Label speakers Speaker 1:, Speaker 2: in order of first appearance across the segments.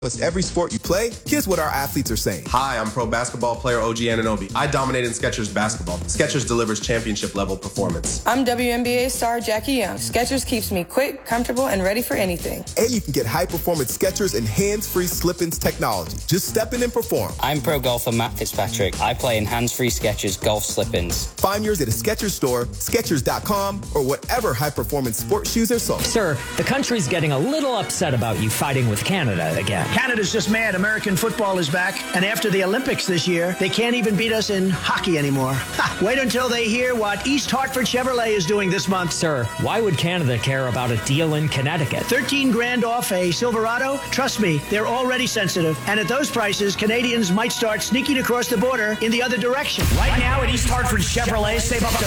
Speaker 1: Almost every sport you play, here's what our athletes are saying.
Speaker 2: Hi, I'm pro basketball player OG Anunoby. I dominate in Skechers basketball. Skechers delivers championship-level performance.
Speaker 3: I'm WNBA star Jackie Young. Skechers keeps me quick, comfortable, and ready for anything.
Speaker 1: And you can get high-performance Skechers and hands-free slip-ins technology. Just step in and perform.
Speaker 4: I'm pro golfer Matt Fitzpatrick. I play in hands-free Skechers golf slip-ins.
Speaker 1: Find yours at a Skechers store, Skechers.com, or whatever high-performance sports shoes are sold.
Speaker 5: Sir, the country's getting a little upset about you fighting with Canada again.
Speaker 6: Canada's just mad. American football is back. And after the Olympics this year, they can't even beat us in hockey anymore. Ha! Wait until they hear what East Hartford Chevrolet is doing this month.
Speaker 5: Sir, why would Canada care about a deal in Connecticut?
Speaker 6: 13 grand off a Silverado? Trust me, they're already sensitive. And at those prices, Canadians might start sneaking across the border in the other direction.
Speaker 7: Right now at East Hartford Chevrolet, save up to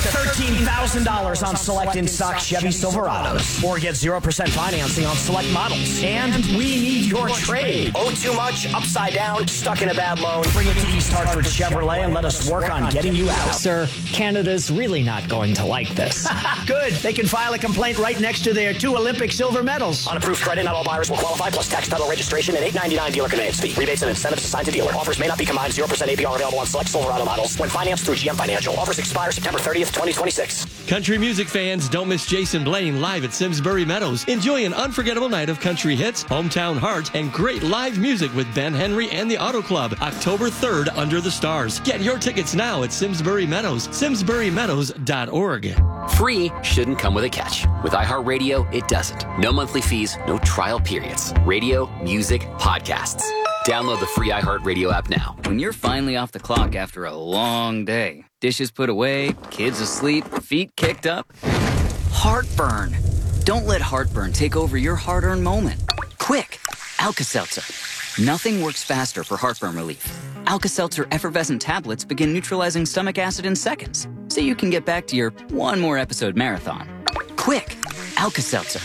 Speaker 7: $13,000 on select in-stock Chevy Silverados. Or get 0% financing on select models. And we need your trade. Owe too much, upside down, stuck in a bad loan. Bring it to East Hartford Chevrolet and let us work on getting you out.
Speaker 5: Sir, Canada's really not going to like this.
Speaker 6: Good. They can file a complaint right next to their 2 Olympic silver medals.
Speaker 7: On approved credit, not all buyers will qualify, plus tax, title, registration, and $8.99 dealer conveyance fee. Rebates and incentives assigned to dealer. Offers may not be combined. 0% APR available on select Silverado models when financed through GM Financial. Offers expire September 30th, 2026.
Speaker 8: Country music fans, don't miss Jason Blaine live at Simsbury Meadows. Enjoy an unforgettable night of country hits, hometown heart, and great live music with Ben Henry and the Auto Club, October 3rd under the stars. Get your tickets now at Simsbury Meadows, simsburymeadows.org.
Speaker 9: Free shouldn't come with a catch. With iHeartRadio, it doesn't. No monthly fees, no trial periods. Radio, music, podcasts. Download the free iHeartRadio app now.
Speaker 4: When you're finally off the clock after a long day, dishes put away, kids asleep, feet kicked up, heartburn. Don't let heartburn take over your hard-earned moment. Quick, Alka-Seltzer. Nothing works faster for heartburn relief. Alka-Seltzer effervescent tablets begin neutralizing stomach acid in seconds, so you can get back to your one more episode marathon. Quick, Alka-Seltzer.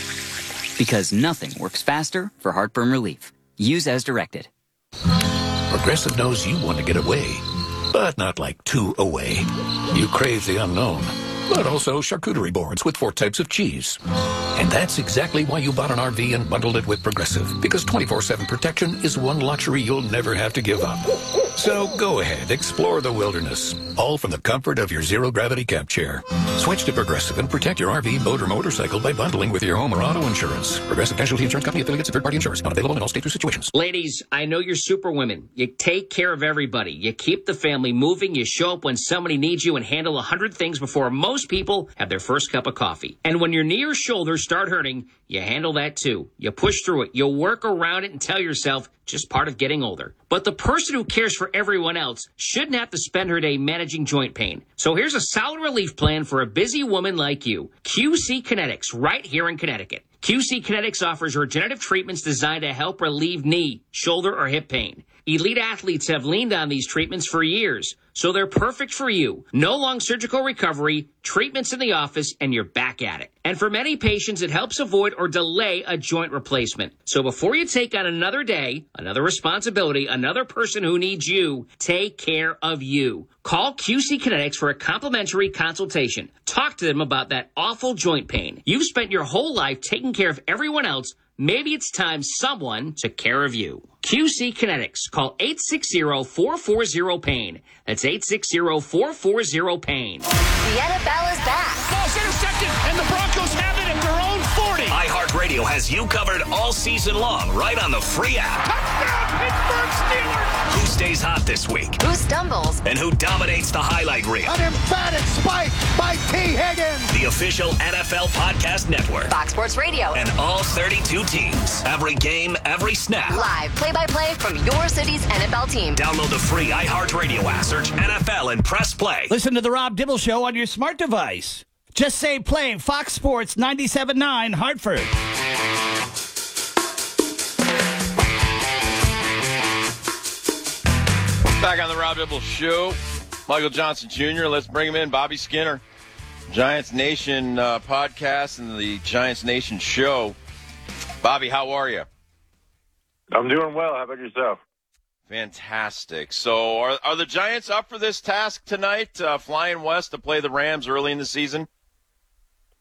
Speaker 4: Because nothing works faster for heartburn relief. Use as directed.
Speaker 10: Progressive knows you want to get away, but not like too away. You crave the unknown, but also charcuterie boards with 4 types of cheese. And that's exactly why you bought an RV and bundled it with Progressive, because 24/7 protection is one luxury you'll never have to give up. So go ahead, explore the wilderness, all from the comfort of your zero-gravity camp chair. Switch to Progressive and protect your RV, boat, or motorcycle by bundling with your home or auto insurance. Progressive Casualty Insurance Company, affiliates, and third-party insurance. Not available in all states or situations.
Speaker 11: Ladies, I know you're superwomen. You take care of everybody. You keep the family moving. You show up when somebody needs you and handle 100 things before most people have their first cup of coffee. And when your knee or shoulders start hurting, you handle that too. You push through it. You work around it and tell yourself, just part of getting older. But the person who cares for everyone else shouldn't have to spend her day managing joint pain. So here's a solid relief plan for a busy woman like you. QC Kinetics, right here in Connecticut. QC Kinetics offers regenerative treatments designed to help relieve knee, shoulder, or hip pain. Elite athletes have leaned on these treatments for years, so they're perfect for you. No long surgical recovery, treatments in the office, and you're back at it. And for many patients, it helps avoid or delay a joint replacement. So before you take on another day, another responsibility, another person who needs you, take care of you. Call QC Kinetics for a complimentary consultation. Talk to them about that awful joint pain. You've spent your whole life taking care of everyone else. Maybe it's time someone took care of you. QC Kinetics. Call 860-440-PAIN. That's 860-440-PAIN.
Speaker 12: The NFL is back.
Speaker 13: Ball's intercepted, and the Broncos have it at their own 40.
Speaker 14: iHeartRadio has you covered all season long, right on the free app.
Speaker 13: Touchdown, Pittsburgh Steelers!
Speaker 14: Who stays hot this week?
Speaker 12: Who stumbles?
Speaker 14: And who dominates the highlight reel?
Speaker 13: An emphatic spike by T. Higgins.
Speaker 14: The official NFL podcast network.
Speaker 12: Fox Sports Radio.
Speaker 14: And all 32 teams. Every game, every snap.
Speaker 12: Live play-by-play from your city's NFL team.
Speaker 14: Download the free iHeartRadio app. Search NFL and press play.
Speaker 7: Listen to The Rob Dibble Show on your smart device. Just say play Fox Sports 97.9 Hartford.
Speaker 15: Back on the Rob Dibble Show, Michael Johnson Jr. Let's bring him in. Bobby Skinner, Giants Nation podcast and the Giants Nation show. Bobby, how are you?
Speaker 16: I'm doing well. How about yourself?
Speaker 15: Fantastic. So are the Giants up for this task tonight, flying west to play the Rams early in the season?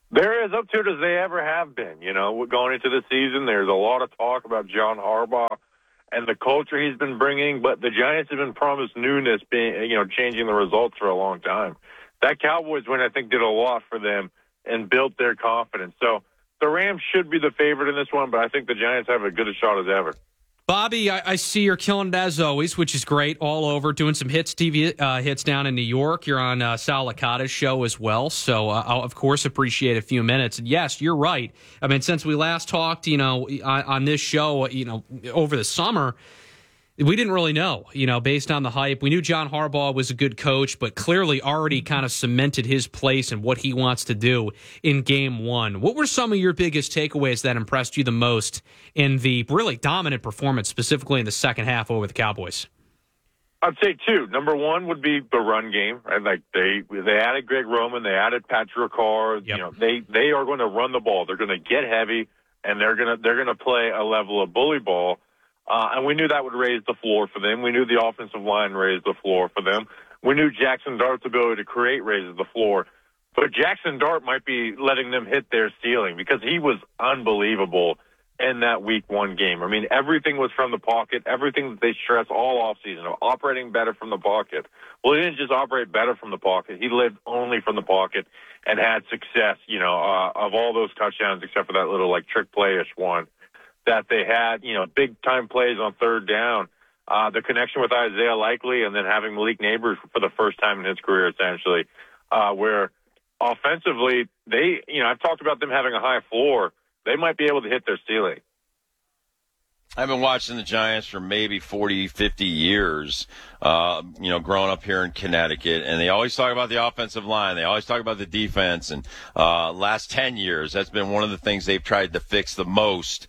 Speaker 16: They're as up to it as they ever have been. You know, going into the season, there's a lot of talk about John Harbaugh and the culture he's been bringing, but the Giants have been promised newness, changing the results for a long time. That Cowboys win, I think, did a lot for them and built their confidence. So the Rams should be the favorite in this one, but I think the Giants have as good a shot as ever.
Speaker 17: Bobby, I see you're killing it as always, which is great, all over, doing some TV hits down in New York. You're on Sal Licata's show as well, so I'll, of course, appreciate a few minutes. And yes, you're right. I mean, since we last talked, on this show, over the summer, we didn't really know, based on the hype. We knew John Harbaugh was a good coach, but clearly already kind of cemented his place and what he wants to do in game one. What were some of your biggest takeaways that impressed you the most in the really dominant performance, specifically in the second half over the Cowboys?
Speaker 16: I'd say two. Number one would be the run game. Right? Like they added Greg Roman, they added Patrick Carr.
Speaker 17: Yep.
Speaker 16: They are going to run the ball. They're going to get heavy, and they're going to play a level of bully ball. And we knew that would raise the floor for them. We knew the offensive line raised the floor for them. We knew Jackson Dart's ability to create raises the floor. But Jackson Dart might be letting them hit their ceiling because he was unbelievable in that week one game. I mean, everything was from the pocket, everything that they stress all offseason, operating better from the pocket. Well, he didn't just operate better from the pocket. He lived only from the pocket and had success, of all those touchdowns except for that little, trick play-ish one that they had, big-time plays on third down. The connection with Isaiah Likely and then having Malik Neighbors for the first time in his career, essentially, where offensively, I've talked about them having a high floor. They might be able to hit their ceiling.
Speaker 15: I've been watching the Giants for maybe 40, 50 years, growing up here in Connecticut, and they always talk about the offensive line. They always talk about the defense, and last 10 years, that's been one of the things they've tried to fix the most.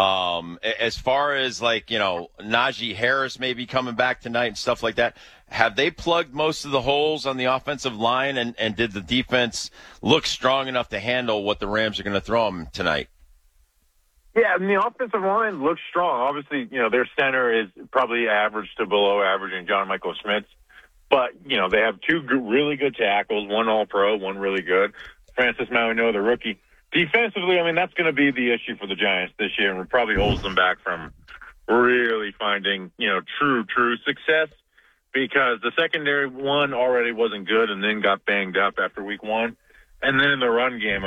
Speaker 15: As far as, Najee Harris maybe coming back tonight and stuff like that, have they plugged most of the holes on the offensive line, and did the defense look strong enough to handle what the Rams are going to throw them tonight?
Speaker 16: Yeah, and the offensive line looks strong. Obviously, their center is probably average to below average in John Michael Schmitz. But, they have two really good tackles, one all-pro, one really good. Francis Mauigoa, the rookie. Defensively, that's going to be the issue for the Giants this year, and it probably holds them back from really finding, true success because the secondary one already wasn't good and then got banged up after week one. And then in the run game,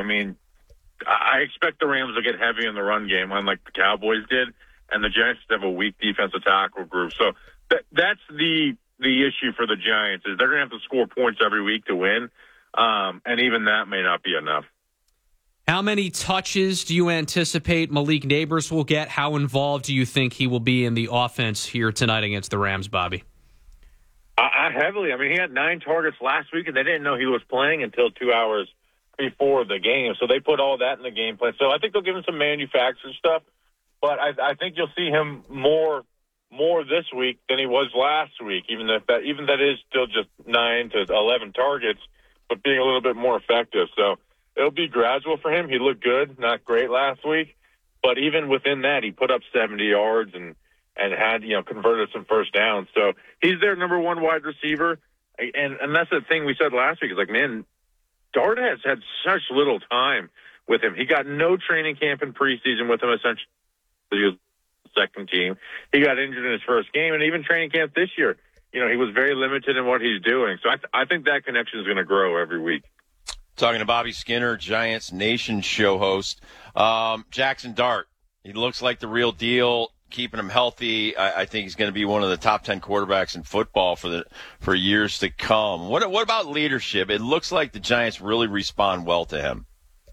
Speaker 16: I expect the Rams to get heavy in the run game, unlike the Cowboys did, and the Giants have a weak defensive tackle group. So that's the issue for the Giants is they're going to have to score points every week to win, and even that may not be enough.
Speaker 17: How many touches do you anticipate Malik Neighbors will get? How involved do you think he will be in the offense here tonight against the Rams, Bobby?
Speaker 16: Heavily. He had 9 targets last week, and they didn't know he was playing until 2 hours before the game, so they put all that in the game plan. So I think they'll give him some manufactured stuff, but I think you'll see him more this week than he was last week. Even that is still just 9 to 11 targets, but being a little bit more effective. So it'll be gradual for him. He looked good, not great last week, but even within that, he put up 70 yards and had converted some first downs. So he's their number one wide receiver, and that's the thing we said last week. Is Dart has had such little time with him. He got no training camp in preseason with him, essentially. He was second team. He got injured in his first game, and even training camp this year, he was very limited in what he's doing. So I think that connection is going to grow every week.
Speaker 15: Talking to Bobby Skinner, Giants Nation show host. Jackson Dart, he looks like the real deal. Keeping him healthy, I think he's going to be one of the top 10 quarterbacks in football for years to come. What about leadership? It looks like the Giants really respond well to him.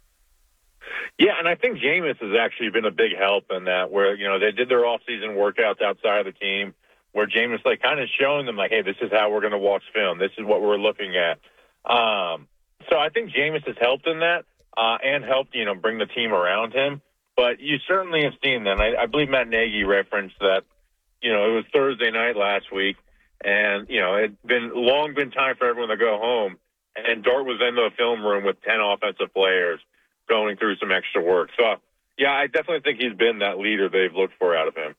Speaker 16: Yeah, and I think Jameis has actually been a big help in that, where they did their off-season workouts outside of the team, where Jameis kind of showing them hey, this is how we're going to watch film. This is what we're looking at. So I think Jameis has helped in that and helped bring the team around him. But you certainly have seen them. I believe Matt Nagy referenced that, it was Thursday night last week, and, it'd long been time for everyone to go home. And Dart was in the film room with 10 offensive players going through some extra work. So, yeah, I definitely think he's been that leader they've looked for out of him.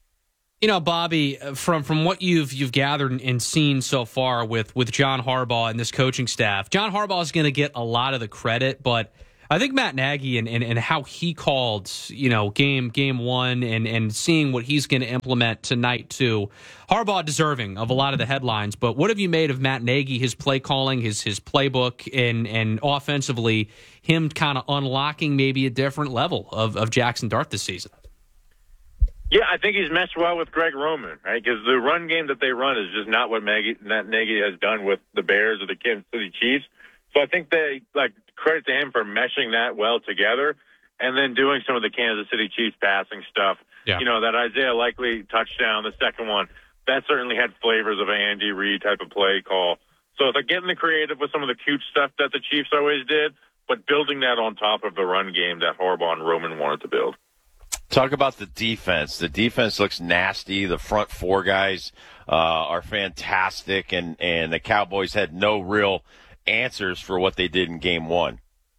Speaker 17: Bobby, from what you've gathered and seen so far with John Harbaugh and this coaching staff, John Harbaugh is going to get a lot of the credit, but I think Matt Nagy and how he called, game one and seeing what he's going to implement tonight too. Harbaugh deserving of a lot of the headlines, but what have you made of Matt Nagy, his play calling, his playbook, and offensively, him kind of unlocking maybe a different level of Jackson Dart this season?
Speaker 16: Yeah, I think he's meshed well with Greg Roman, right? Because the run game that they run is just not what Nagy has done with the Bears or the Kansas City Chiefs. So I think they, credit to him for meshing that well together and then doing some of the Kansas City Chiefs passing stuff.
Speaker 17: Yeah.
Speaker 16: That Isaiah Likely touchdown, the second one, that certainly had flavors of an Andy Reid type of play call. So they're getting the creative with some of the cute stuff that the Chiefs always did, but building that on top of the run game that Harbaugh and Roman wanted to build.
Speaker 15: Talk about the defense. The defense looks nasty. The front four guys are fantastic, and the Cowboys had no real answers for what they did in game one.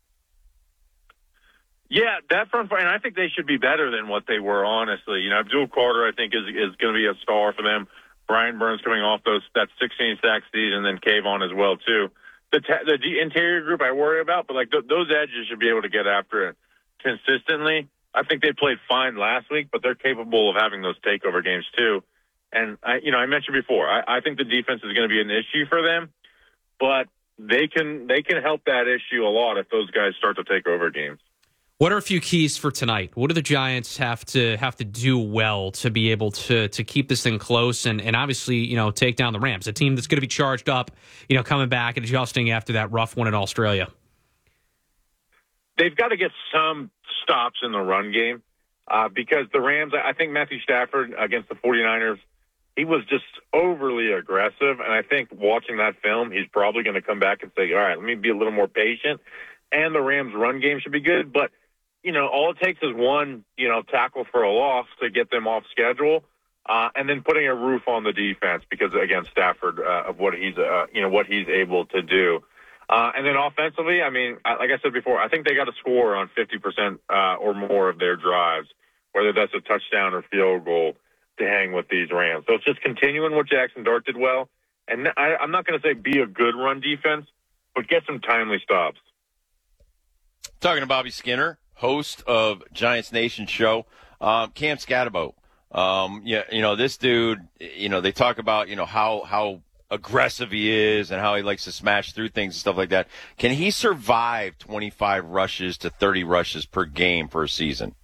Speaker 16: Yeah, that front four, and I think they should be better than what they were, honestly. Abdul Carter, I think, is going to be a star for them. Brian Burns coming off that 16-sack season, and then Kayvon as well, too. The interior group I worry about, but those edges should be able to get after it consistently. I think they played fine last week, but they're capable of having those takeover games too. And I mentioned before, I think the defense is going to be an issue for them, but they can help that issue a lot if those guys start to take over games.
Speaker 17: What are a few keys for tonight? What do the Giants have to do well to be able to keep this thing close and obviously, take down the Rams, a team that's going to be charged up, coming back and adjusting after that rough one in Australia?
Speaker 16: They've got to get some stops in the run game because the Rams, I think Matthew Stafford against the 49ers, he was just overly aggressive. And I think watching that film, he's probably going to come back and say, all right, let me be a little more patient. And the Rams run game should be good. But, all it takes is one, tackle for a loss to get them off schedule. And then putting a roof on the defense because, again, Stafford, of what he's able to do. And then offensively, like I said before, I think they got to score on 50% or more of their drives, whether that's a touchdown or field goal to hang with these Rams. So it's just continuing what Jackson Dart did well. And I'm not going to say be a good run defense, but get some timely stops.
Speaker 15: Talking to Bobby Skinner, host of Giants Nation show, Cam Scatterbo. This dude, they talk about, how aggressive he is and how he likes to smash through things and stuff like that. Can he survive 25 rushes to 30 rushes per game for a season?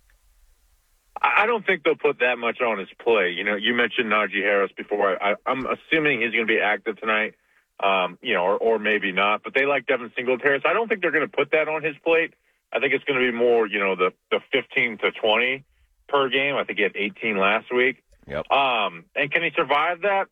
Speaker 16: I don't think they'll put that much on his play. You mentioned Najee Harris before. I'm assuming he's going to be active tonight, or maybe not. But they like Devin Singletary. So I don't think they're going to put that on his plate. I think it's going to be more, the 15 to 20 per game. I think he had 18 last week.
Speaker 15: Yep.
Speaker 16: And can he survive that?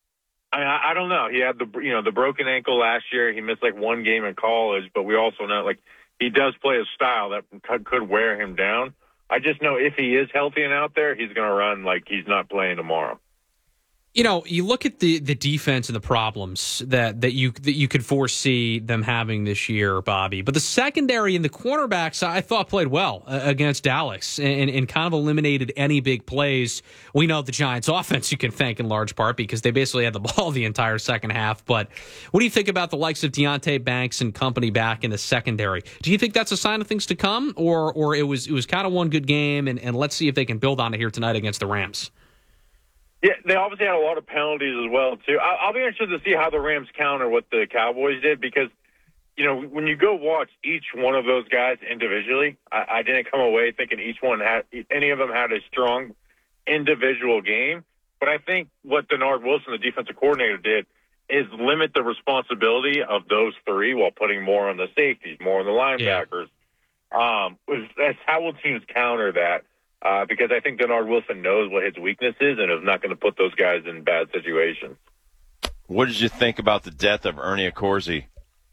Speaker 16: I don't know. He had the broken ankle last year. He missed one game in college, but we also know he does play a style that could wear him down. I just know if he is healthy and out there, he's going to run like he's not playing tomorrow.
Speaker 17: You look at the defense and the problems that you could foresee them having this year, Bobby. But the secondary and the cornerbacks, I thought played well against Dallas and kind of eliminated any big plays. We know the Giants' offense you can thank in large part because they basically had the ball the entire second half. But what do you think about the likes of Deonte Banks and company back in the secondary? Do you think that's a sign of things to come, or it was kind of one good game and let's see if they can build on it here tonight against the Rams?
Speaker 16: Yeah, they obviously had a lot of penalties as well, too. I'll be interested to see how the Rams counter what the Cowboys did because, when you go watch each one of those guys individually, I didn't come away thinking any of them had a strong individual game. But I think what Denard Wilson, the defensive coordinator, did is limit the responsibility of those three while putting more on the safeties, more on the linebackers. Yeah. That's how will teams counter that? Because I think Denard Wilson knows what his weakness is and is not going to put those guys in bad situations.
Speaker 15: What did you think about the death of Ernie Accorsi?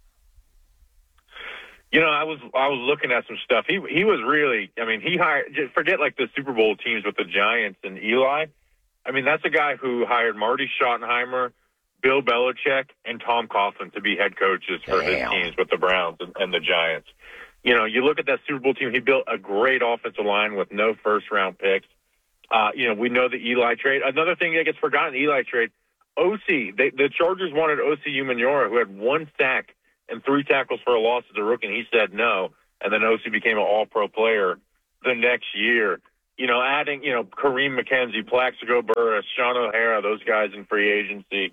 Speaker 16: I was looking at some stuff. He was really, he hired, forget the Super Bowl teams with the Giants and Eli. That's a guy who hired Marty Schottenheimer, Bill Belichick, and Tom Coughlin to be head coaches for his teams with the Browns and the Giants. You look at that Super Bowl team, he built a great offensive line with no first-round picks. We know the Eli trade. Another thing that gets forgotten, Eli trade, the Chargers wanted O.C. Umenyiora, who had 1 sack and 3 tackles for a loss as a rookie, and he said no. and then OC became an all-pro player the next year. Adding, Kareem McKenzie, Plaxico Burress, Sean O'Hara, those guys in free agency.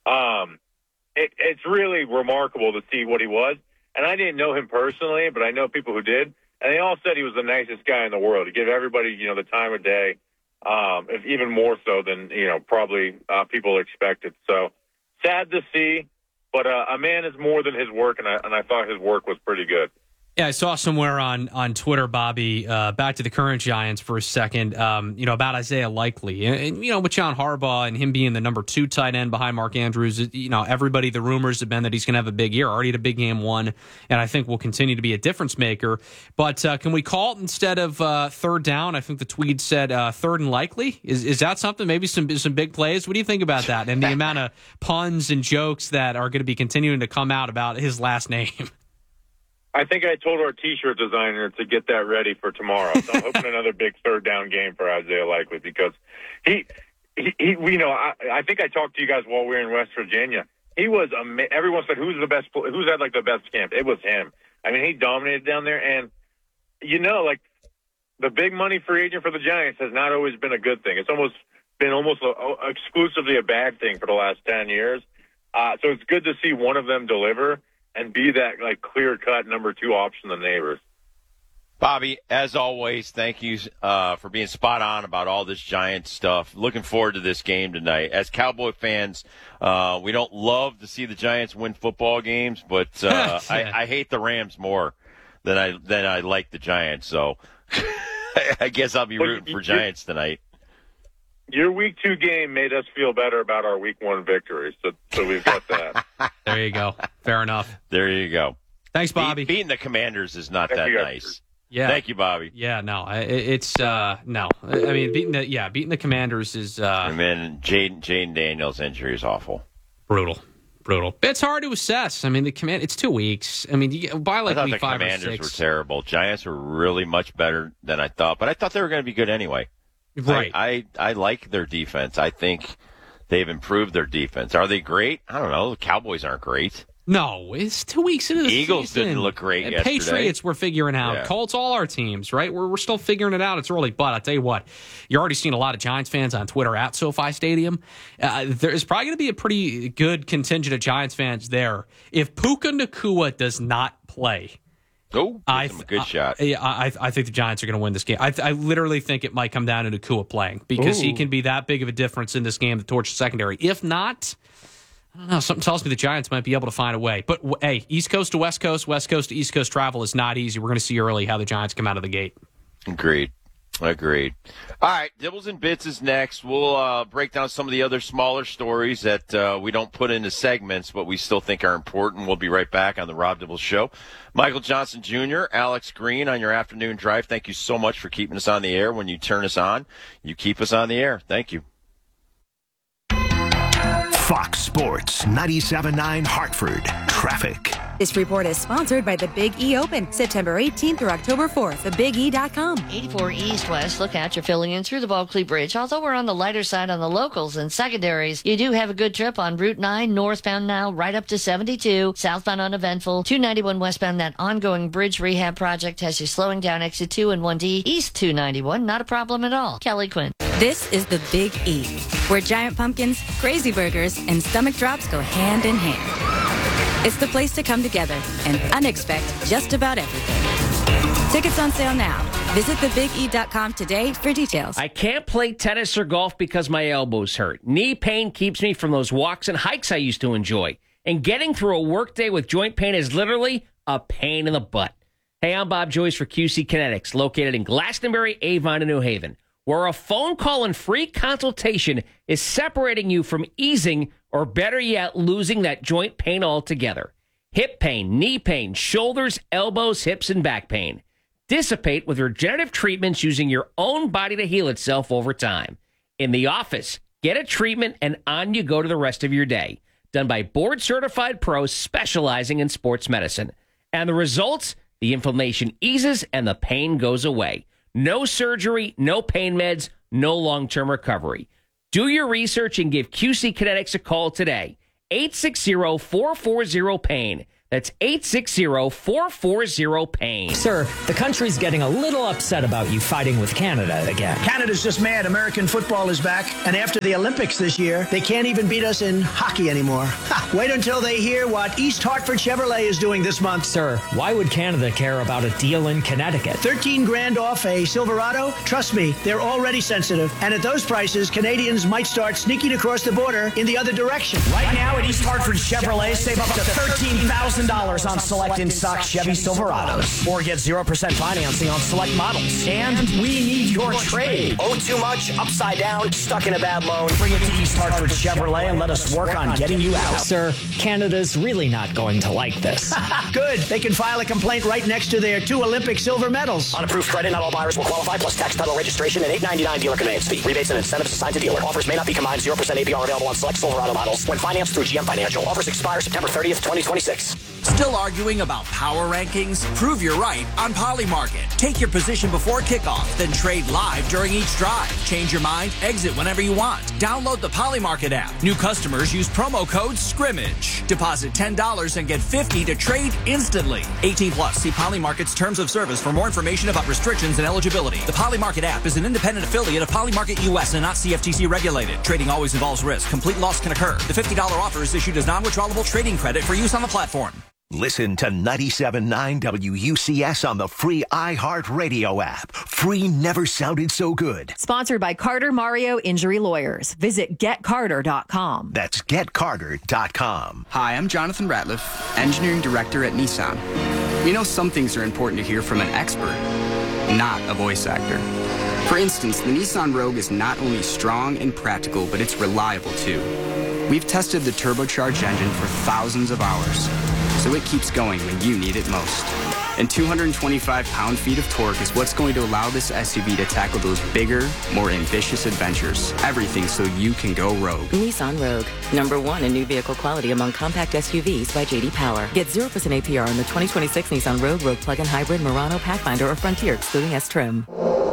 Speaker 16: It's really remarkable to see what he was. And I didn't know him personally, but I know people who did. And they all said he was the nicest guy in the world. He gave everybody, the time of day, if even more so than, probably people expected. So sad to see, but a man is more than his work, and I thought his work was pretty good.
Speaker 17: Yeah, I saw somewhere on Twitter, Bobby, back to the current Giants for a second, about Isaiah Likely. And with John Harbaugh and him being the number 2 tight end behind Mark Andrews, everybody, the rumors have been that he's going to have a big year. Already had a big game 1, and I think will continue to be a difference maker. But can we call it instead of third down? I think the tweet said third and likely. Is that something? Maybe some big plays? What do you think about that? And the amount of puns and jokes that are going to be continuing to come out about his last name.
Speaker 16: I think I told our T-shirt designer to get that ready for tomorrow. So I'm hoping another big third down game for Isaiah Likely because he I think I talked to you guys while we were in West Virginia. He was everyone said who's had like the best camp. It was him. I mean, he dominated down there, and the big money free agent for the Giants has not always been a good thing. It's been exclusively a bad thing for the last 10 years. So it's good to see one of them deliver and be that clear-cut number 2 option to Neighbors.
Speaker 15: Bobby, as always, thank you for being spot on about all this Giants stuff. Looking forward to this game tonight. As Cowboy fans, we don't love to see the Giants win football games, but I hate the Rams more than I like the Giants. So I guess I'll be rooting for Giants tonight.
Speaker 16: Your Week 2 game made us feel better about our Week 1 victory, so we've got that.
Speaker 17: There you go. Fair enough.
Speaker 15: There you go.
Speaker 17: Thanks, Bobby.
Speaker 15: Beating the Commanders is not that nice.
Speaker 17: Yeah.
Speaker 15: Thank you, Bobby.
Speaker 17: Yeah, no, it's no. I mean, beating the Commanders is.
Speaker 15: And then Jaden Daniels' injury is awful.
Speaker 17: Brutal. It's hard to assess. I mean, it's 2 weeks. I mean, by
Speaker 15: I thought
Speaker 17: week
Speaker 15: the
Speaker 17: 5 or 6.
Speaker 15: Commanders were terrible. Giants were really much better than I thought, but I thought they were going to be good anyway.
Speaker 17: Right.
Speaker 15: I like their defense. I think they've improved their defense. Are they great? I don't know. The Cowboys aren't great.
Speaker 17: No, it's 2 weeks into the
Speaker 15: Eagles
Speaker 17: season.
Speaker 15: didn't look great yesterday.
Speaker 17: Patriots we're figuring out.
Speaker 15: Yeah.
Speaker 17: Colts, all our teams, right? We're still figuring it out. It's early, but I'll tell you what, you're already seeing a lot of Giants fans on Twitter at SoFi Stadium. There is probably going to be a pretty good contingent of Giants fans there. If Puka Nacua does not play,
Speaker 15: a good shot.
Speaker 17: I think the Giants are going to win this game. I literally think it might come down to Nacua playing because he can be that big of a difference in this game to torch the secondary. If not, I don't know. Something tells me the Giants might be able to find a way. But, hey, East Coast to West Coast, West Coast to East Coast travel is not easy. We're going to see early how the Giants come out of the gate.
Speaker 15: Agreed. All right, Dibbles and Bits is next. We'll break down some of the other smaller stories that we don't put into segments, but we still think are important. We'll be right back on the Rob Dibbles Show. Michael Johnson Jr., Alex Green on your afternoon drive. Thank you so much for keeping us on the air. When you turn us on, you keep us on the air. Thank you.
Speaker 18: Fox Sports 97.9 Hartford. Traffic.
Speaker 19: This report is sponsored by the Big E Open, September 18th through October 4th, thebige.com.
Speaker 20: 84 east-west, look out, you're filling in through the Bulkley Bridge. Although we're on the lighter side on the locals and secondaries, you do have a good trip on Route 9, northbound now, right up to 72, southbound uneventful, 291 westbound, that ongoing bridge rehab project has you slowing down exit 2 and 1D, east 291, not a problem at all. Kelly Quinn.
Speaker 19: This is the Big E, where giant pumpkins, crazy burgers, and stomach drops go hand in hand. It's the place to come together and unexpect just about everything. Tickets on sale now. Visit thebige.com today for details.
Speaker 21: I can't play tennis or golf because my elbows hurt. Knee pain keeps me from those walks and hikes I used to enjoy. And getting through a workday with joint pain is literally a pain in the butt. Hey, I'm Bob Joyce for QC Kinetics, located in Glastonbury, Avon, and New Haven, where a phone call and free consultation is separating you from easing or better yet, losing that joint pain altogether. Hip pain, knee pain, shoulders, elbows, hips, and back pain. Dissipate with regenerative treatments using your own body to heal itself over time. In the office, get a treatment and on you go to the rest of your day. Done by board-certified pros specializing in sports medicine. And the results? The inflammation eases and the pain goes away. No surgery, no pain meds, no long-term recovery. Do your research and give QC Kinetics a call today. 860-440-PAIN. That's 860-440-PAIN.
Speaker 5: Sir, the country's getting a little upset about you fighting with Canada again.
Speaker 6: Canada's just mad. American football is back. And after the Olympics this year, they can't even beat us in hockey anymore. Ha, wait until they hear what East Hartford Chevrolet is doing this month.
Speaker 5: Sir, why would Canada care about a deal in Connecticut?
Speaker 6: $13,000 off a Silverado? Trust me, they're already sensitive. And at those prices, Canadians might start sneaking across the border in the other direction.
Speaker 7: Right now at East Hartford Chevrolet, save up to $13,000 on select in-stock Chevy Silverados. Or get 0% financing on select models. And we need your trade. Owe too much, upside down, stuck in a bad loan. Bring it to East Hartford Chevrolet and let us work on getting you out.
Speaker 5: Sir, Canada's really not going to like this.
Speaker 6: Good. They can file a complaint right next to their 2 Olympic silver medals.
Speaker 7: Unapproved credit, not all buyers will qualify, plus tax, title, registration, and $8.99 dealer conveyance fee. Rebates and incentives assigned to dealer. Offers may not be combined. 0% APR available on select Silverado models when financed through GM Financial. Offers expire September 30th, 2026.
Speaker 2: Still arguing about power rankings? Prove you're right on Polymarket. Take your position before kickoff, then trade live during each drive. Change your mind, exit whenever you want. Download the Polymarket app. New customers use promo code SCRIMMAGE. Deposit $10 and get $50 to trade instantly. 18 plus. See Polymarket's terms of service for more information about restrictions and eligibility. The Polymarket app is an independent affiliate of Polymarket US and not CFTC regulated. Trading always involves risk. Complete loss can occur. The $50 offer is issued as non-withdrawable trading credit for use on the platform.
Speaker 18: Listen to 97.9 WUCS on the free iHeartRadio app. Free never sounded so good.
Speaker 22: Sponsored by Carter Mario Injury Lawyers. Visit getcarter.com.
Speaker 18: That's getcarter.com.
Speaker 23: Hi, I'm Jonathan Ratliff, Engineering Director at Nissan. We know some things are important to hear from an expert, not a voice actor. For instance, the Nissan Rogue is not only strong and practical, but it's reliable too. We've tested the turbocharged engine for thousands of hours, so it keeps going when you need it most. And 225 pound-feet of torque is what's going to allow this SUV to tackle those bigger, more ambitious adventures. Everything so you can go rogue.
Speaker 24: Nissan Rogue, #1 in new vehicle quality among compact SUVs by J.D. Power. Get 0% APR on the 2026 Nissan Rogue, Rogue Plug-in Hybrid, Murano, Pathfinder, or Frontier, excluding S-Trim.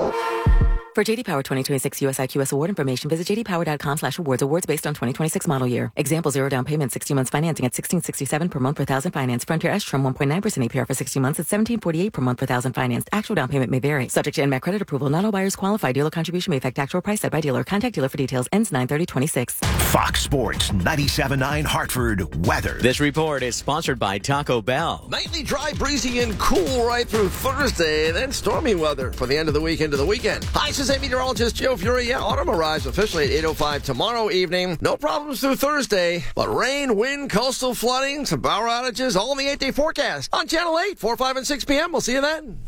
Speaker 24: For J.D. Power 2026 US IQS award information, visit jdpower.com/awards. Awards based on 2026 model year. Example, 0 down payment, 60 months financing at $1,667 per month per thousand finance. Frontier S-Trim 1.9% APR for 60 months at $1,748 per month per thousand financed. Actual down payment may vary. Subject to NMAC credit approval. Not all buyers qualify. Dealer contribution may affect actual price set by dealer. Contact dealer for details. Ends 9/30/26.
Speaker 18: Fox Sports 97.9 Hartford weather.
Speaker 25: This report is sponsored by Taco Bell.
Speaker 26: Nightly dry, breezy, and cool right through Thursday, then stormy weather for the end of the week into the weekend. Hi, this is meteorologist Joe Fury. Yeah, autumn arrives officially at 8:05 tomorrow evening. No problems through Thursday, but rain, wind, coastal flooding, some power outages, all in the 8-day forecast on Channel 8, 4, 5, and 6 p.m. We'll see you then.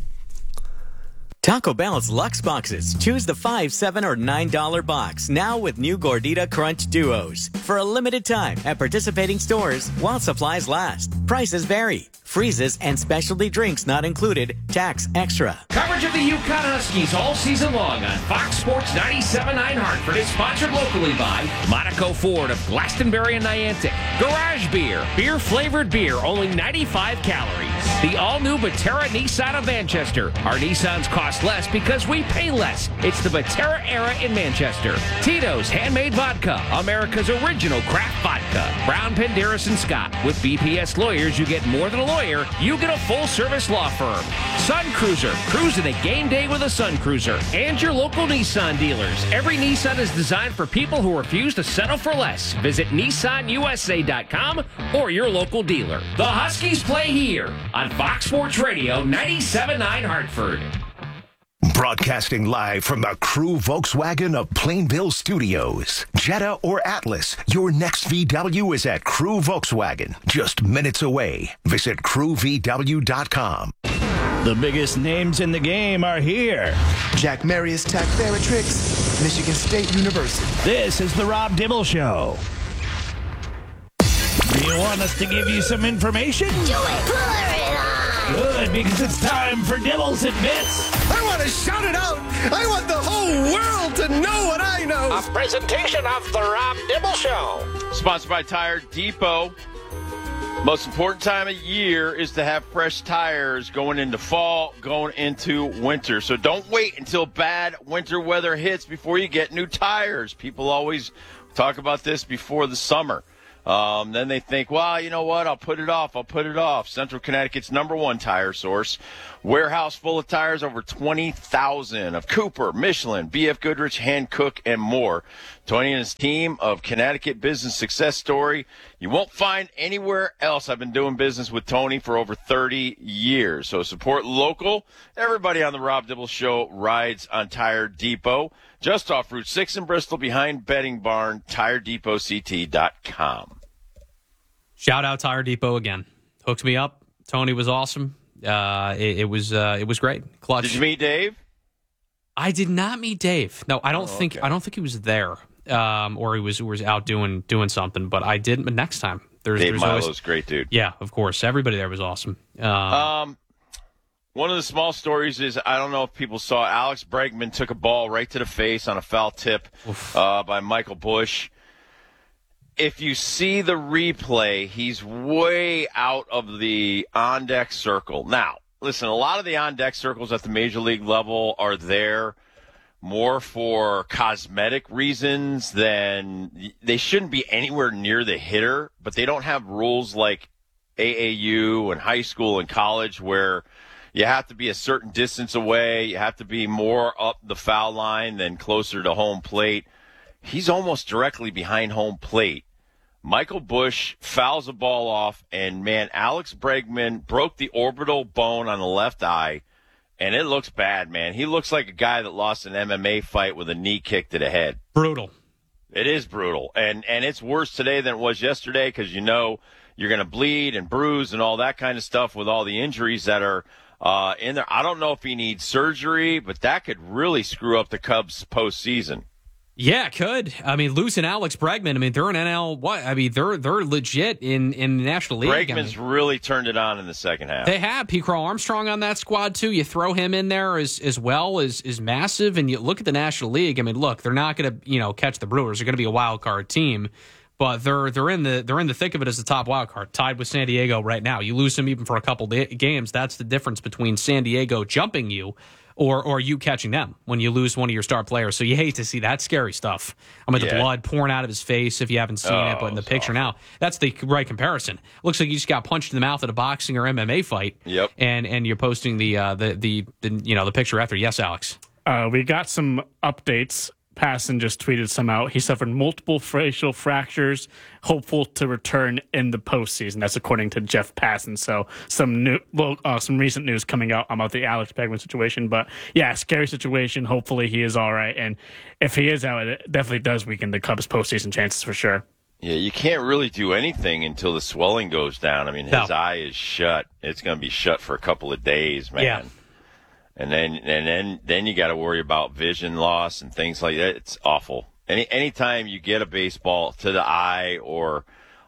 Speaker 25: Taco Bell's Lux Boxes. Choose the $5, $7, or $9 box. Now with new Gordita Crunch Duos. For a limited time at participating stores while supplies last. Prices vary. Freezes and specialty drinks not included. Tax extra.
Speaker 14: Coverage of the UConn Huskies all season long on Fox Sports 97.9 Hartford is sponsored locally by Monaco Ford of Glastonbury and Niantic. Garage Beer. Beer-flavored beer, only 95 calories. The all-new Batera Nissan of Manchester. Our Nissans cost less because we pay less. It's the Batera era in Manchester. Tito's Handmade Vodka, America's original craft vodka. Brown, Penderas, and Scott. With BPS Lawyers, you get more than a lawyer. You get a full-service law firm. Sun Cruiser. Cruise in a game day with a Sun Cruiser. And your local Nissan dealers. Every Nissan is designed for people who refuse to settle for less. Visit NissanUSA.com or your local dealer. The Huskies play here on Fox Sports Radio 97.9 Hartford.
Speaker 18: Broadcasting live from the Crew Volkswagen of Plainville Studios. Jetta or Atlas, your next VW is at Crew Volkswagen. Just minutes away. Visit crewvw.com.
Speaker 27: The biggest names in the game are here.
Speaker 1: Jack Marius Tack Theratrix, Michigan State University.
Speaker 27: This is the Rob Dibble Show. Do you want us to give you some information?
Speaker 28: Do it, pull it on!
Speaker 27: Good, because it's time for Dibbles and Bits.
Speaker 28: I want to shout it out! I want the whole world to know what I know!
Speaker 27: A presentation of the Rob Dibble Show.
Speaker 15: Sponsored by Tire Depot. Most important time of year is to have fresh tires going into fall, going into winter. So don't wait until bad winter weather hits before you get new tires. People always talk about this before the summer. Then they think, well, you know what? I'll put it off. Central Connecticut's #1 tire source. Warehouse full of tires, over 20,000 of Cooper, Michelin, B.F. Goodrich, Hankook, and more. Tony and his team of Connecticut business success story you won't find anywhere else. I've been doing business with Tony for over 30 years. So support local. Everybody on the Rob Dibble Show rides on Tire Depot. Just off Route 6 in Bristol, behind Betting Barn, TireDepotCT.com.
Speaker 17: Shout out Tire Depot again. Hooked me up. Tony was awesome. It was great. Clutch.
Speaker 15: Did you meet Dave?
Speaker 17: I did not meet Dave. No, I don't think he was there. Or he was out doing something, but I did. But next time,
Speaker 15: Dave Milo's great dude.
Speaker 17: Yeah, of course. Everybody there was awesome.
Speaker 15: One of the small stories is, I don't know if people saw, Alex Bregman took a ball right to the face on a foul tip by Michael Busch. If you see the replay, he's way out of the on-deck circle. Now, listen, a lot of the on-deck circles at the major league level are there more for cosmetic reasons than they shouldn't be anywhere near the hitter, but they don't have rules like AAU and high school and college where you have to be a certain distance away. You have to be more up the foul line than closer to home plate. He's almost directly behind home plate. Michael Busch fouls the ball off, and, man, Alex Bregman broke the orbital bone on the left eye, and it looks bad, man. He looks like a guy that lost an MMA fight with a knee kick to the head.
Speaker 17: Brutal.
Speaker 15: It is brutal, and it's worse today than it was yesterday because you know you're going to bleed and bruise and all that kind of stuff with all the injuries that are in there. I don't know if he needs surgery, but that could really screw up the Cubs' postseason.
Speaker 17: Yeah, it could. I mean, losing Alex Bregman, I mean, they're an NL, what? I mean, they're legit in the National League.
Speaker 15: Bregman's really turned it on in the second half.
Speaker 17: They have. P. Crow Armstrong on that squad, too. You throw him in there as well is massive. And you look at the National League. I mean, look, they're not going to, catch the Brewers. They're going to be a wild card team. But they're in the thick of it as the top wild card, tied with San Diego right now. You lose them even for a couple games. That's the difference between San Diego jumping you or you catching them when you lose one of your star players. So you hate to see that scary stuff. I mean, the blood pouring out of his face if you haven't seen it, but in the picture now, that's the right comparison. Looks like you just got punched in the mouth at a boxing or MMA fight.
Speaker 15: Yep.
Speaker 17: And you're posting the picture after. Yes, Alex.
Speaker 3: We got some updates. Passan just tweeted some out. He suffered multiple facial fractures, hopeful to return in the postseason. That's according to Jeff Passan. So some recent news coming out about the Alex Bregman situation. But yeah, scary situation. Hopefully he is all right. And if he is out, it definitely does weaken the Cubs' postseason chances for sure.
Speaker 15: Yeah, you can't really do anything until the swelling goes down. I mean, his eye is shut. It's going to be shut for a couple of days, man. Yeah. And then you got to worry about vision loss and things like that. It's awful. Anytime you get a baseball to the eye or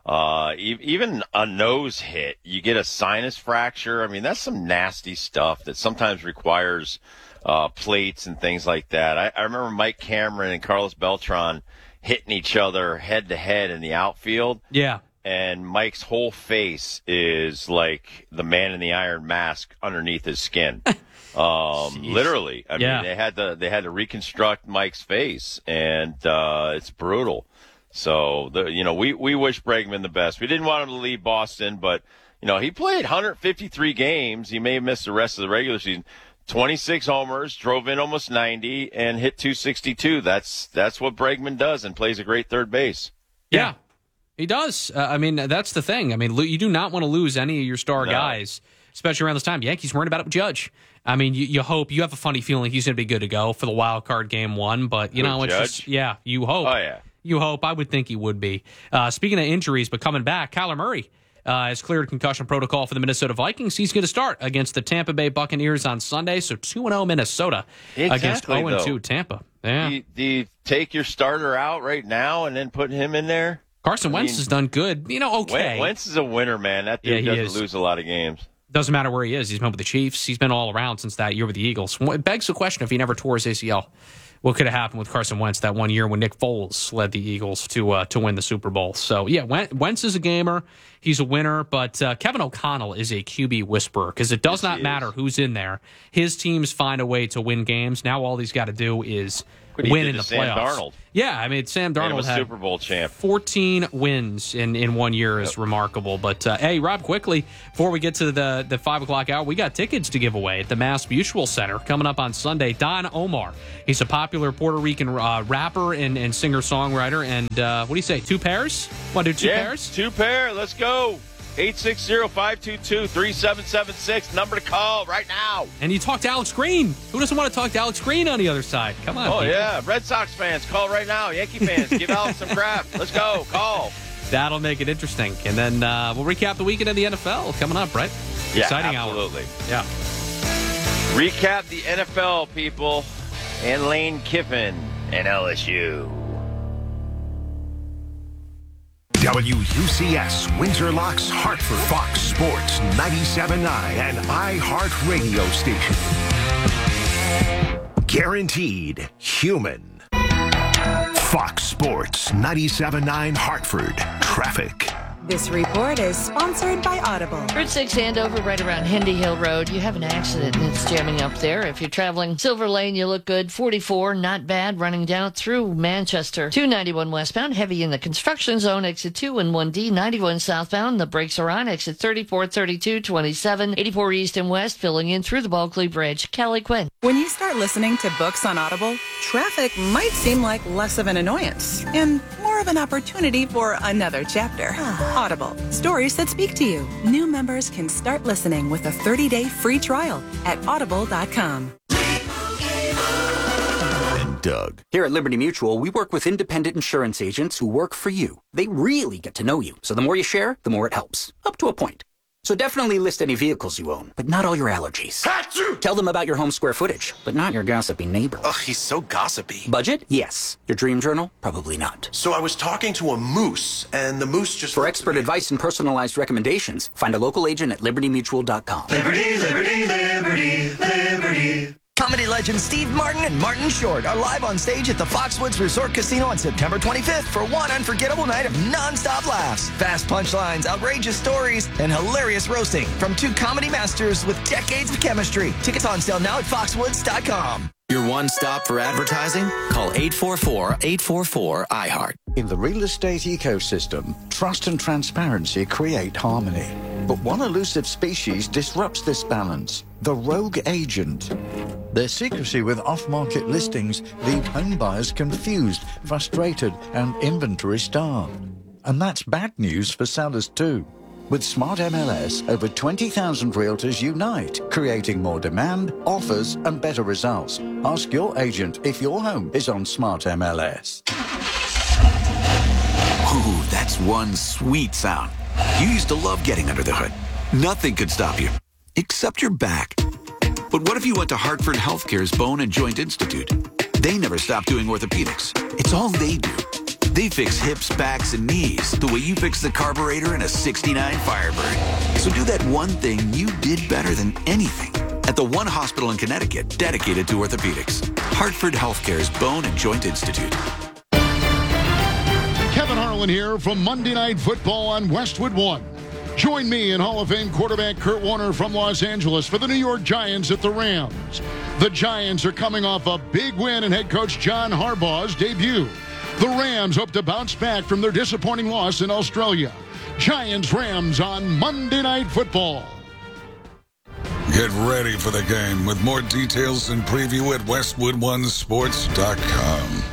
Speaker 15: even a nose hit, you get a sinus fracture. I mean, that's some nasty stuff that sometimes requires plates and things like that. I remember Mike Cameron and Carlos Beltran hitting each other head to head in the outfield.
Speaker 17: Yeah.
Speaker 15: And Mike's whole face is like the man in the iron mask underneath his skin. Literally. I mean, they had to reconstruct Mike's face, and it's brutal. So, we wish Bregman the best. We didn't want him to leave Boston, but, he played 153 games. He may have missed the rest of the regular season. 26 homers, drove in almost 90, and hit 262. That's what Bregman does, and plays a great third base.
Speaker 17: Yeah. He does. I mean, that's the thing. I mean, you do not want to lose any of your star guys, especially around this time. Yankees worried about it with Judge. I mean, you hope. You have a funny feeling he's going to be good to go for the wild card game one, but, it's just, you hope.
Speaker 15: Oh, yeah.
Speaker 17: You hope. I would think he would be. Speaking of injuries, but coming back, Kyler Murray has cleared concussion protocol for the Minnesota Vikings. He's going to start against the Tampa Bay Buccaneers on Sunday, so 2-0 Minnesota against 0-2 Tampa. Yeah.
Speaker 15: Do you take your starter out right now and then put him in there?
Speaker 17: Carson Wentz has done good. Okay.
Speaker 15: Wentz is a winner, man. That dude doesn't lose a lot of games.
Speaker 17: Doesn't matter where he is. He's been with the Chiefs. He's been all around since that year with the Eagles. It begs the question if he never tore his ACL. What could have happened with Carson Wentz that one year when Nick Foles led the Eagles to win the Super Bowl? So, yeah, Wentz is a gamer. He's a winner. But Kevin O'Connell is a QB whisperer because it does not matter who's in there. His teams find a way to win games. Now all he's got to do is win in the
Speaker 15: Sam
Speaker 17: playoffs.
Speaker 15: Darnold.
Speaker 17: Yeah, I mean, Sam Darnold had
Speaker 15: Super Bowl champ.
Speaker 17: 14 wins in 1 year is remarkable. But, hey, Rob, quickly, before we get to the 5 o'clock hour, we got tickets to give away at the Mass Mutual Center coming up on Sunday. Don Omar, he's a popular Puerto Rican rapper and singer-songwriter. And what do you say, 2 pairs? Want to do 2 pairs?
Speaker 15: 2 pair. Let's go. 860-522-3776. Number to call right now.
Speaker 17: And you talk to Alex Green. Who doesn't want to talk to Alex Green on the other side? Come on.
Speaker 15: Oh,
Speaker 17: people.
Speaker 15: yeah. Red Sox fans, call right now. Yankee fans, give Alex some crap. Let's go. Call.
Speaker 17: That'll make it interesting. And then we'll recap the weekend of the NFL coming up, right?
Speaker 15: Yeah,
Speaker 17: Exciting
Speaker 15: absolutely.
Speaker 17: Hour. Yeah.
Speaker 15: Recap the NFL, people. And Lane Kiffin and LSU.
Speaker 18: WUCS, Windsor Locks, Hartford, Fox Sports 97.9 and iHeart Radio Station. Guaranteed human. Fox Sports 97.9 Hartford. Traffic.
Speaker 4: This report is sponsored by Audible.
Speaker 20: Route 6 Andover, right around Hendy Hill Road. You have an accident and it's jamming up there. If you're traveling Silver Lane, you look good. 44, not bad, running down through Manchester. 291 westbound, heavy in the construction zone. Exit 2 and 1D. 91 southbound, the brakes are on. Exit 34, 32, 27. 84 east and west, filling in through the Bulkley Bridge. Kelly Quinn.
Speaker 4: When you start listening to books on Audible, traffic might seem like less of an annoyance and more of an opportunity for another chapter. Audible, stories that speak to you. New members can start listening with a 30-day free trial at audible.com.
Speaker 8: And Doug. Here at Liberty Mutual, we work with independent insurance agents who work for you. They really get to know you, so the more you share, the more it helps. Up to a point. So definitely list any vehicles you own, but not all your allergies. Achoo! Tell them about your home square footage, but not your gossipy neighbor.
Speaker 9: Ugh, he's so gossipy.
Speaker 8: Budget? Yes. Your dream journal? Probably not.
Speaker 9: So I was talking to a moose, and the moose just...
Speaker 8: For expert advice and personalized recommendations, find a local agent at libertymutual.com.
Speaker 10: Liberty, liberty, liberty, liberty. Comedy legends Steve Martin and Martin Short are live on stage at the Foxwoods Resort Casino on September 25th for one unforgettable night of non-stop laughs, fast punchlines, outrageous stories, and hilarious roasting from 2 comedy masters with decades of chemistry. Tickets on sale now at foxwoods.com.
Speaker 11: Your one stop for advertising? Call 844-844-iHeart.
Speaker 12: In the real estate ecosystem, trust and transparency create harmony. But one elusive species disrupts this balance, the rogue agent. Their secrecy with off-market listings leave home buyers confused, frustrated, and inventory starved. And that's bad news for sellers too. With Smart MLS, over 20,000 realtors unite, creating more demand, offers, and better results. Ask your agent if your home is on Smart MLS.
Speaker 13: Ooh, that's one sweet sound. You used to love getting under the hood. Nothing could stop you, except your back. But what if you went to Hartford Healthcare's Bone and Joint Institute? They never stop doing orthopedics. It's all they do. They fix hips, backs, and knees the way you fix the carburetor in a '69 Firebird. So do that one thing you did better than anything at the one hospital in Connecticut dedicated to orthopedics. Hartford Healthcare's Bone and Joint Institute.
Speaker 16: Kevin Harlan here from Monday Night Football on Westwood One. Join me and Hall of Fame quarterback Kurt Warner from Los Angeles for the New York Giants at the Rams. The Giants are coming off a big win in head coach John Harbaugh's debut. The Rams hope to bounce back from their disappointing loss in Australia. Giants-Rams on Monday Night Football.
Speaker 29: Get ready for the game with more details and preview at WestwoodOneSports.com.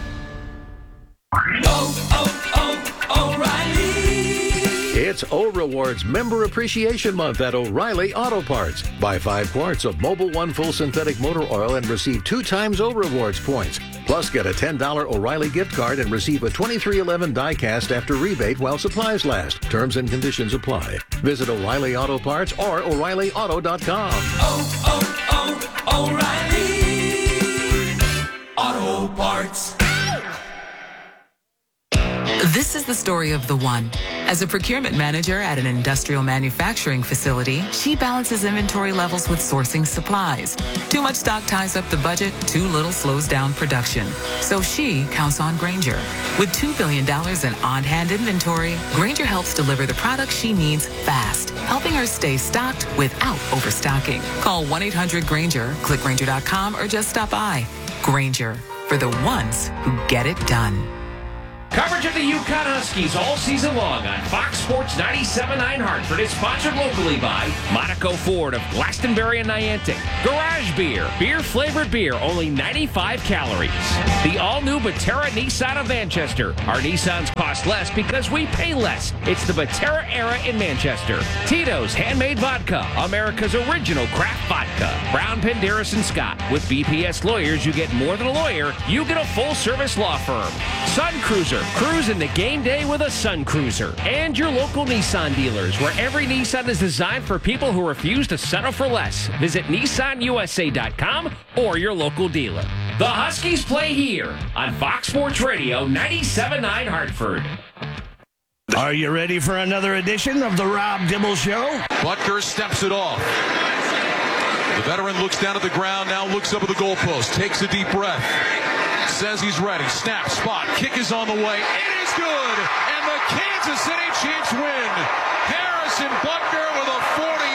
Speaker 30: O'Reilly. It's O-Rewards Member Appreciation Month at O'Reilly Auto Parts. Buy 5 quarts of Mobil 1 full synthetic motor oil and receive 2 times O-Rewards points. Plus, get a $10 O'Reilly gift card and receive a 2311 die-cast after rebate while supplies last. Terms and conditions apply. Visit O'Reilly Auto Parts or O'ReillyAuto.com. O'Reilly Auto Parts.
Speaker 31: This is the story of the one. As a procurement manager at an industrial manufacturing facility, she balances inventory levels with sourcing supplies. Too much stock ties up the budget, too little slows down production. So she counts on Grainger. With $2 billion in on-hand inventory, Grainger helps deliver the products she needs fast, helping her stay stocked without overstocking. Call 1-800-GRAINGER, click Grainger.com, or just stop by. Grainger, for the ones who get it done.
Speaker 14: Coverage of the Yukon Huskies all season long on Fox Sports 97.9 Hartford is sponsored locally by Monaco Ford of Glastonbury and Niantic. Garage Beer, beer-flavored beer, only 95 calories. The all-new Batera Nissan of Manchester. Our Nissans cost less because we pay less. It's the Batera era in Manchester. Tito's Handmade Vodka, America's original craft vodka. Brown, Penderas, and Scott. With BPS Lawyers, you get more than a lawyer. You get a full-service law firm. Sun Cruiser. Cruise into game day with a Sun Cruiser. And your local Nissan dealers, where every Nissan is designed for people who refuse to settle for less. Visit NissanUSA.com or your local dealer. The Huskies play here on Fox Sports Radio 97.9 Hartford.
Speaker 27: Are you ready for another edition of the Rob Dibble Show?
Speaker 2: Butker steps it off. The veteran looks down at the ground, now looks up at the goalpost, takes a deep breath. Says he's ready. Snap, spot, kick is on the way. It is good, and the Kansas City Chiefs win. Harrison Butker with a